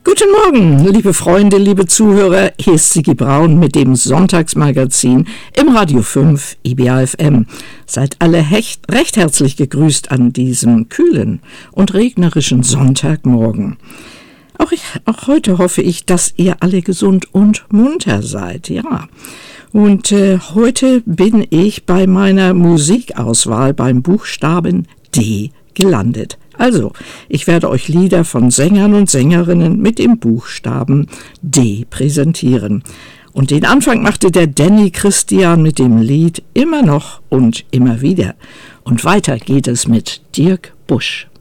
Guten Morgen, liebe Freunde, liebe Zuhörer. Hier ist Sigi Braun mit dem Sonntagsmagazin im Radio 5 IBA FM. Seid alle recht herzlich gegrüßt an diesem kühlen und regnerischen Sonntagmorgen. Auch heute hoffe ich, dass ihr alle gesund und munter seid, ja. Und heute bin ich bei meiner Musikauswahl beim Buchstaben D gelandet. Also, ich werde euch Lieder von Sängern und Sängerinnen mit dem Buchstaben D präsentieren. Und den Anfang machte der Danny Christian mit dem Lied Immer noch und immer wieder. Und weiter geht es mit Dirk Busch.